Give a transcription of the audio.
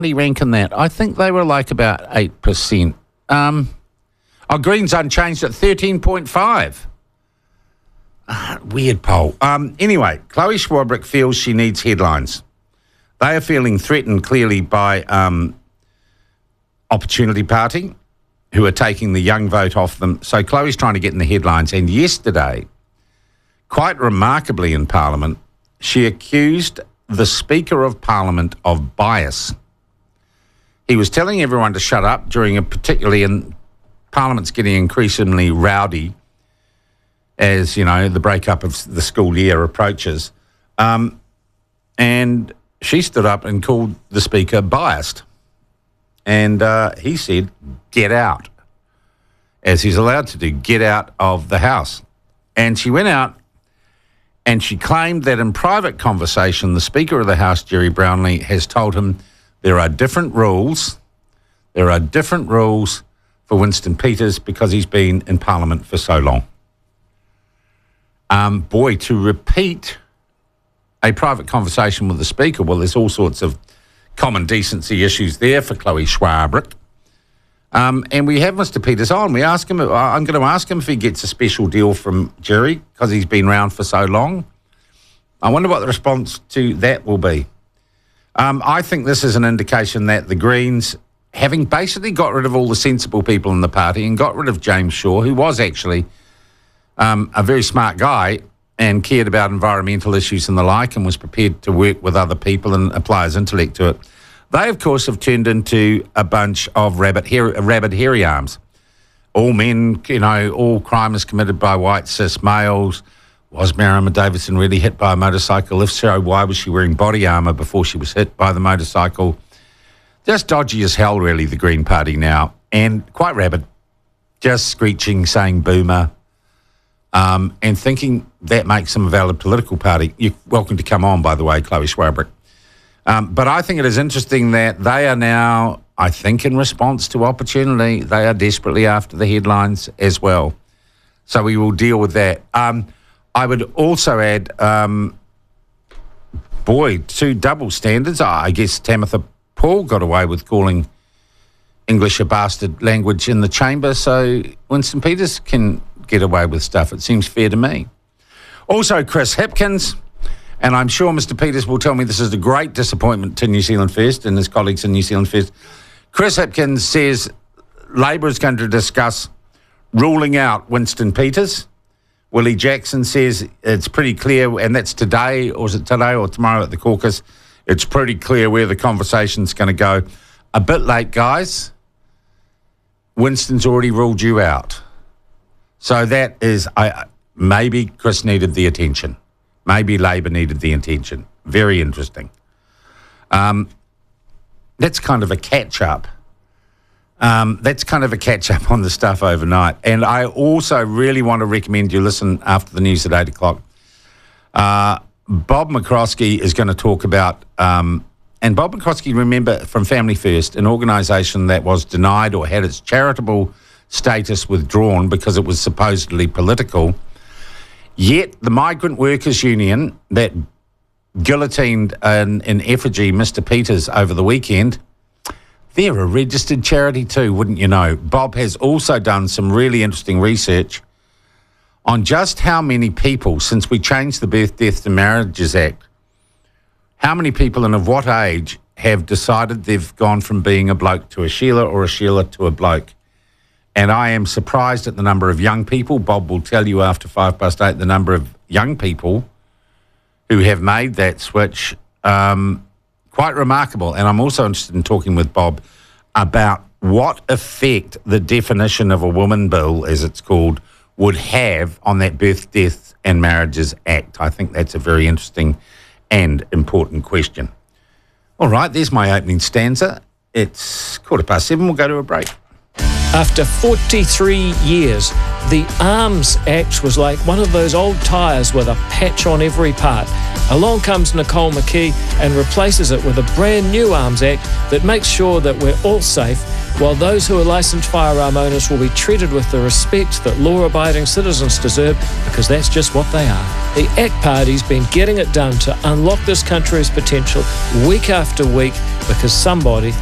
they rank in that? I think they were like about 8%. Greens unchanged at 13.5. Weird poll. Anyway, Chloe Swarbrick feels she needs headlines. They are feeling threatened clearly by Opportunity Party, who are taking the young vote off them. So Chloe's trying to get in the headlines. And yesterday, quite remarkably in Parliament, she accused the Speaker of Parliament of bias. He was telling everyone to shut up during particularly in Parliament's getting increasingly rowdy as, you know, the breakup of the school year approaches. And she stood up and called the Speaker biased. And he said, get out, as he's allowed to do, get out of the House. And she went out and she claimed that in private conversation, the Speaker of the House, Jerry Brownlee, has told him there are different rules. There are different rules for Winston Peters because he's been in Parliament for so long. To repeat a private conversation with the Speaker, well, there's all sorts of common decency issues there for Chloe Swarbrick. And we have Mr. Peters on. We ask him. I'm going to ask him if he gets a special deal from Jerry because he's been around for so long. I wonder what the response to that will be. I think this is an indication that the Greens, having basically got rid of all the sensible people in the party and got rid of James Shaw, who was actually a very smart guy and cared about environmental issues and the like and was prepared to work with other people and apply his intellect to it. They, of course, have turned into a bunch of rabid hairy arms. All men, you know, all crime is committed by white cis males. Was Marama Davidson really hit by a motorcycle? If so, why was she wearing body armour before she was hit by the motorcycle? Just dodgy as hell, really, the Green Party now. And quite rabid. Just screeching, saying boomer. And thinking that makes them a valid political party. You're welcome to come on, by the way, Chloe Swarbrick. But I think it is interesting that they are now, I think in response to Opportunity, they are desperately after the headlines as well. So we will deal with that. I would also add, two double standards. I guess Tamitha Paul got away with calling English a bastard language in the chamber, so Winston Peters can get away with stuff. It seems fair to me. Also, Chris Hipkins, and I'm sure Mr. Peters will tell me this is a great disappointment to New Zealand First and his colleagues in New Zealand First. Chris Hipkins says Labor is going to discuss ruling out Winston Peters. Willie Jackson says it's pretty clear, and that's today, or is it today or tomorrow at the caucus? It's pretty clear where the conversation's going to go. A bit late, guys. Winston's already ruled you out. So that is, maybe Chris needed the attention. Maybe Labor needed the attention. Very interesting. That's kind of a catch-up. On the stuff overnight. And I also really want to recommend you listen after the news at 8 o'clock. Bob McCroskey is going to talk about, and Bob McCroskey, remember, from Family First, an organisation that was denied or had its charitable status withdrawn because it was supposedly political. Yet the Migrant Workers Union that guillotined in effigy Mr. Peters over the weekend, they're a registered charity too, wouldn't you know? Bob has also done some really interesting research on just how many people, since we changed the Birth, Deaths and Marriages Act, how many people and of what age have decided they've gone from being a bloke to a Sheila or a Sheila to a bloke. And I am surprised at the number of young people. Bob will tell you after 8:05 the number of young people who have made that switch. Quite remarkable. And I'm also interested in talking with Bob about what effect the definition of a woman bill, as it's called, would have on that Birth, Deaths and Marriages Act. I think that's a very interesting and important question. All right, there's my opening stanza. It's 7:15. We'll go to a break. After 43 years, the Arms Act was like one of those old tyres with a patch on every part. Along comes Nicole McKee and replaces it with a brand new Arms Act that makes sure that we're all safe while those who are licensed firearm owners will be treated with the respect that law-abiding citizens deserve, because that's just what they are. The ACT Party's been getting it done to unlock this country's potential week after week, because somebody